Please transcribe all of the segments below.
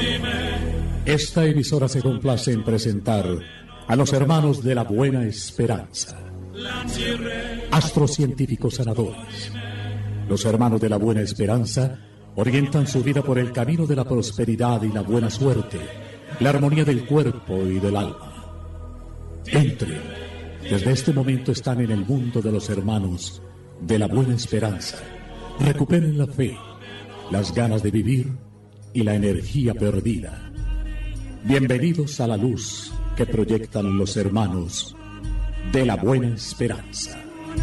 Esta emisora se complace en presentar a los hermanos de la Buena Esperanza, astrocientíficos sanadores. Los hermanos de la Buena Esperanza orientan su vida por el camino de la prosperidad y la buena suerte, la armonía del cuerpo y del alma. Entren, desde este momento están en el mundo de los hermanos de la Buena Esperanza. Recuperen la fe, las ganas de vivir y la energía perdida. Bienvenidos a la luz que proyectan los hermanos de la Buena Esperanza.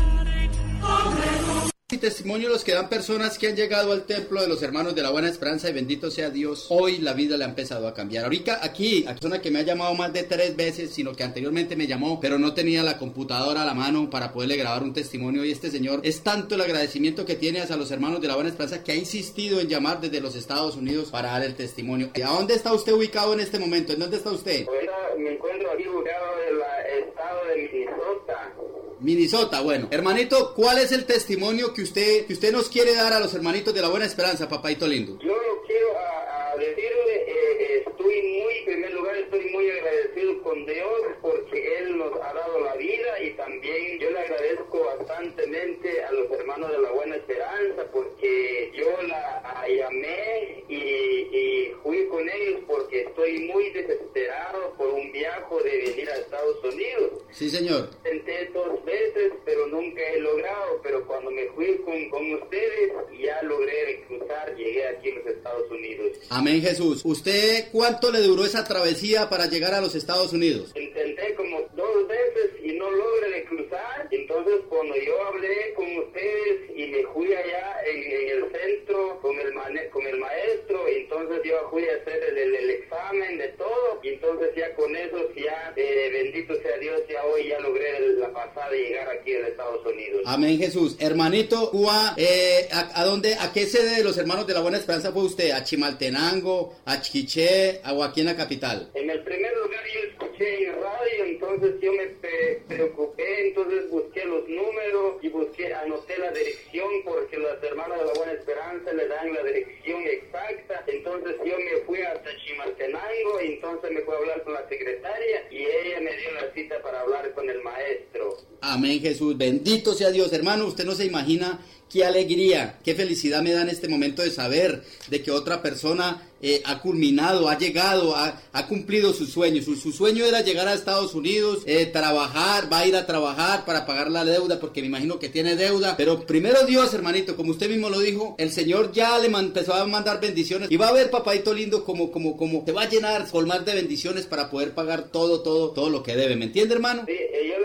Y testimonio los que dan personas que han llegado al templo de los hermanos de la Buena Esperanza, y bendito sea Dios, hoy la vida le ha empezado a cambiar. Ahorita aquí, a persona que me ha llamado más de 3 veces, sino que anteriormente me llamó, pero no tenía la computadora a la mano para poderle grabar un testimonio, y este señor, es tanto el agradecimiento que tiene hacia los hermanos de la Buena Esperanza que ha insistido en llamar desde los Estados Unidos para dar el testimonio. ¿A dónde está usted ubicado en este momento? ¿En dónde está usted? Ahorita me encuentro aquí ubicado en el estado de Minnesota. Minnesota, bueno. Hermanito, ¿cuál es el testimonio que usted nos quiere dar a los hermanitos de la Buena Esperanza, papaito lindo? Yo quiero decirle, en primer lugar, estoy muy agradecido con Dios porque Él nos ha dado la vida, y también yo le agradezco bastantemente a los hermanos de la Buena Esperanza porque yo la llamé y fui con ellos porque estoy muy desesperado por un viaje de venir a Estados Unidos. Sí, señor. Intenté 2 veces, pero nunca he logrado, pero cuando me fui con ustedes, ya logré cruzar, llegué aquí a los Estados Unidos. Amén, Jesús. ¿Usted cuánto le duró esa travesía para llegar a los Estados Unidos? Intenté como 2 veces y no logré cruzar. Entonces cuando yo hablé con ustedes y me fui allá en el centro con el maestro, entonces yo fui a hacer el examen de todo, y entonces ya con eso, ya bendito sea Dios, ya hoy ya logré la pasada y llegar aquí a Estados Unidos. Amén, Jesús. Hermanito, ¿a qué sede de los hermanos de la Buena Esperanza fue usted? ¿A Chimaltenango, a Chiché, o aquí en la capital? En el primer lugar yo escuché en radio, entonces yo me preocupé, entonces busqué los números y anoté la dirección, porque los hermanos de la Buena Esperanza le dan la dirección exacta. Entonces yo me fui hasta Chimaltenango, y entonces me fui a hablar con la secretaria y ella me dio la cita para hablar con el maestro. Amén, Jesús. Bendito sea Dios. Hermano, usted no se imagina qué alegría, qué felicidad me da en este momento de saber de que otra persona ha culminado, ha llegado, ha cumplido sus sueños. Su sueño era llegar a Estados Unidos, trabajar, va a ir a trabajar para pagar la deuda, porque me imagino que tiene deuda. Pero primero Dios, hermanito, como usted mismo lo dijo, el Señor ya le empezó a mandar bendiciones, y va a ver, papadito lindo, como te va a llenar, colmar de bendiciones para poder pagar todo lo que debe. ¿Me entiende, hermano? Sí, yo